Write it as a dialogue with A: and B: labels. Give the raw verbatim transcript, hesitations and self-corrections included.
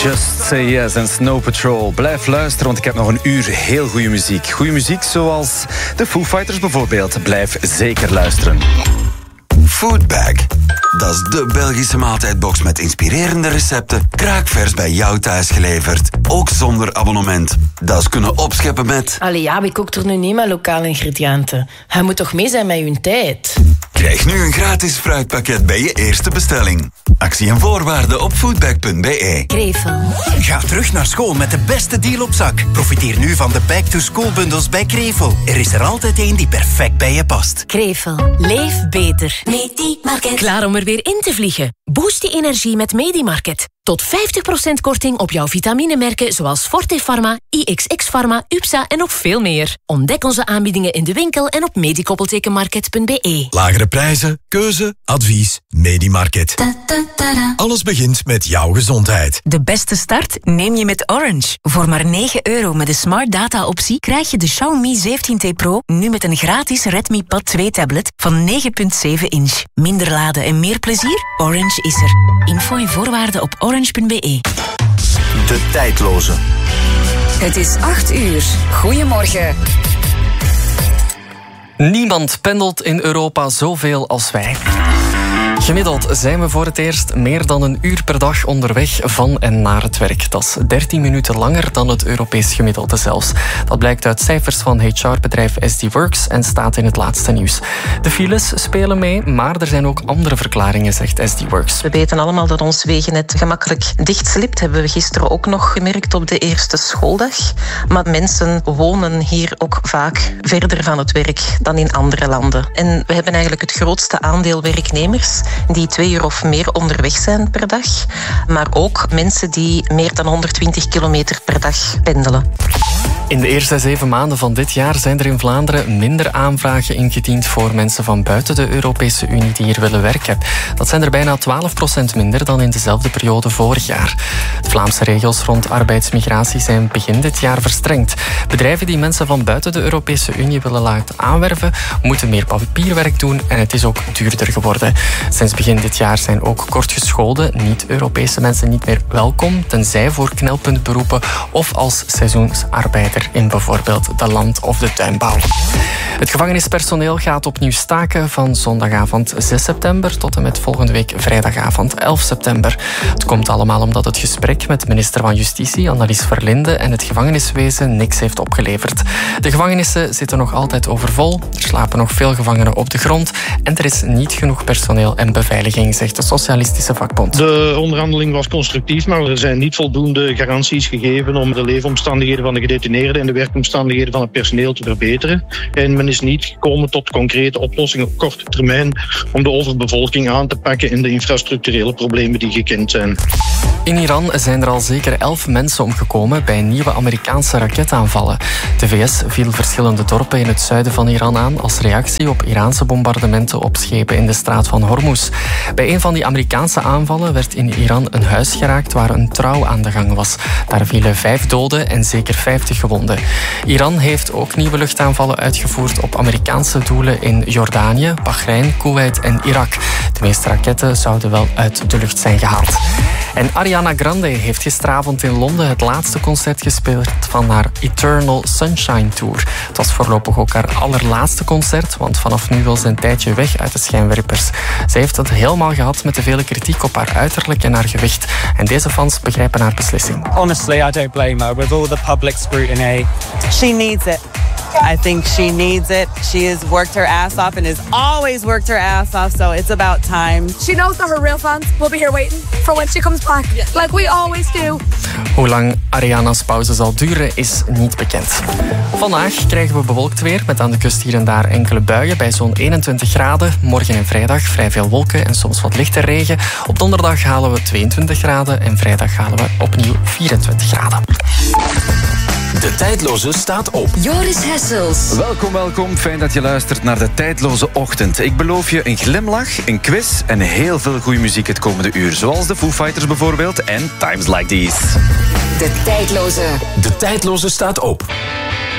A: Just Say Yes en Snow Patrol. Blijf luisteren, want ik heb nog een uur heel goede muziek. Goede muziek zoals de Foo Fighters bijvoorbeeld. Blijf zeker luisteren.
B: Foodbag. Dat is de Belgische maaltijdbox met inspirerende recepten, kraakvers bij jou thuis geleverd. Ook zonder abonnement. Dat is kunnen opscheppen met...
C: Allee ja, wie kookt er nu niet met lokale ingrediënten? Hij moet toch mee zijn met uw tijd?
B: Krijg nu een gratis fruitpakket bij je eerste bestelling. Actie en voorwaarden op foodbag punt b e.
C: Krevel.
D: Ga terug naar school met de beste deal op zak. Profiteer nu van de back-to-school-bundels bij Krevel. Er is er altijd één die perfect bij je past.
E: Krevel. Leef beter. Medimarket. Klaar om er weer in te vliegen? Boost je energie met Medimarket. Tot vijftig procent korting op jouw vitaminemerken zoals Forte Pharma, I X X Pharma, U P S A en nog veel meer. Ontdek onze aanbiedingen in de winkel en op medikoppeltekenmarket punt b e.
D: Lagere prijzen, keuze, advies, Medimarket. Alles begint met jouw gezondheid.
F: De beste start neem je met Orange. Voor maar negen euro met de Smart Data optie krijg je de Xiaomi zeventien T Pro nu met een gratis Redmi Pad twee tablet van negen komma zeven inch. Minder laden en meer plezier? Orange is er. Info en voorwaarden op orange punt b e.
B: De tijdloze.
G: Het is acht uur. Goedemorgen.
H: Niemand pendelt in Europa zoveel als wij. Gemiddeld zijn we voor het eerst meer dan een uur per dag onderweg van en naar het werk. Dat is dertien minuten langer dan het Europees gemiddelde zelfs. Dat blijkt uit cijfers van H R-bedrijf S D Works en staat in het laatste nieuws. De files spelen mee, maar er zijn ook andere verklaringen, zegt S D Works.
I: We weten allemaal dat ons wegennet gemakkelijk dichtslipt. Hebben we gisteren ook nog gemerkt op de eerste schooldag. Maar mensen wonen hier ook vaak verder van het werk dan in andere landen. En we hebben eigenlijk het grootste aandeel werknemers die twee uur of meer onderweg zijn per dag. Maar ook mensen die meer dan honderdtwintig kilometer per dag pendelen.
H: In de eerste zeven maanden van dit jaar zijn er in Vlaanderen minder aanvragen ingediend voor mensen van buiten de Europese Unie die hier willen werken. Dat zijn er bijna twaalf procent minder dan in dezelfde periode vorig jaar. De Vlaamse regels rond arbeidsmigratie zijn begin dit jaar verstrengd. Bedrijven die mensen van buiten de Europese Unie willen laten aanwerven, moeten meer papierwerk doen en het is ook duurder geworden. Sinds begin dit jaar zijn ook kortgeschoolde, niet-Europese mensen niet meer welkom, tenzij voor knelpuntberoepen of als seizoensarbeider in bijvoorbeeld de land- of de tuinbouw. Het gevangenispersoneel gaat opnieuw staken van zondagavond zes september tot en met volgende week vrijdagavond elf september. Het komt allemaal omdat het gesprek met minister van Justitie Annelies Verlinde en het gevangeniswezen niks heeft opgeleverd. De gevangenissen zitten nog altijd overvol, er slapen nog veel gevangenen op de grond en er is niet genoeg personeel en beveiliging, zegt de Socialistische Vakbond.
J: De onderhandeling was constructief, maar er zijn niet voldoende garanties gegeven om de leefomstandigheden van de gedetineerden en de werkomstandigheden van het personeel te verbeteren. En men is niet gekomen tot concrete oplossingen op korte termijn om de overbevolking aan te pakken en de infrastructurele problemen die gekend zijn.
H: In Iran zijn er al zeker elf mensen omgekomen bij nieuwe Amerikaanse raketaanvallen. De V S viel verschillende dorpen in het zuiden van Iran aan als reactie op Iraanse bombardementen op schepen in de straat van Hormuz. Bij een van die Amerikaanse aanvallen werd in Iran een huis geraakt waar een trouw aan de gang was. Daar vielen vijf doden en zeker vijftig gewonden. Iran heeft ook nieuwe luchtaanvallen uitgevoerd op Amerikaanse doelen in Jordanië, Bahrein, Kuwait en Irak. De meeste raketten zouden wel uit de lucht zijn gehaald. En Ariana Grande heeft gisteravond in Londen het laatste concert gespeeld van haar Eternal Sunshine Tour. Het was voorlopig ook haar allerlaatste concert, want vanaf nu wil ze een tijdje weg uit de schijnwerpers. Ze heeft het helemaal gehad met de vele kritiek op haar uiterlijk en haar gewicht. En deze fans begrijpen haar beslissing.
K: Honestly, I don't blame her. With all the public scrutiny,
L: she needs it. I think she needs it. She has worked her ass off and has always worked her ass off, so it's about time.
M: She knows that her real fans will be here waiting for when she comes back, like we always do.
H: Hoe lang Ariana's pauze zal duren is niet bekend. Vandaag krijgen we bewolkt weer met aan de kust hier en daar enkele buien bij zo'n eenentwintig graden. Morgen en vrijdag vrij veel wolken en soms wat lichte regen. Op donderdag halen we tweeëntwintig graden en vrijdag halen we opnieuw vierentwintig graden.
B: De tijdloze staat op.
G: Joris Hessels.
A: Welkom, welkom. Fijn dat je luistert naar de tijdloze ochtend. Ik beloof je een glimlach, een quiz en heel veel goede muziek het komende uur. Zoals de Foo Fighters bijvoorbeeld en Times Like These.
G: De tijdloze.
B: De tijdloze staat op.